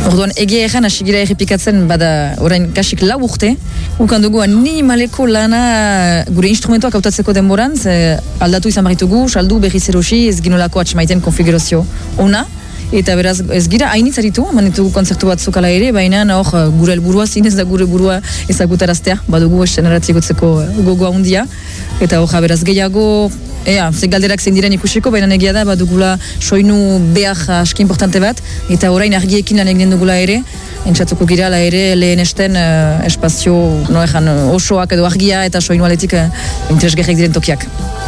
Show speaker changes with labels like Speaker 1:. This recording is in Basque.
Speaker 1: Orduan, egia egan, asigira errepikatzen, bada, orain kasik 4 urte, ukan dugu animaleko lana gure instrumentoak hautatzeko denboran, aldatu izan barritugu, saldu berriz erosi, ez ginolako atxemaiten konfigurazio ona, eta beraz, ez gira hainitz aritu, manitugu kontzertu batzuk ala ere, baina hor gure helburua zinez da gure burua ezagutaraztea, badugu eseneratzikotzeko gogoa hundia, eta hor beraz gehiago, ze galderak zein diren ikusiko, baina egia da, badugula soinu behar aski importante bat, eta orain argiekin lan egiten dugula ere, entzatuko gira la ere lehen esten espazio osoak edo argia eta soinu aletik interesgarriak diren tokiak.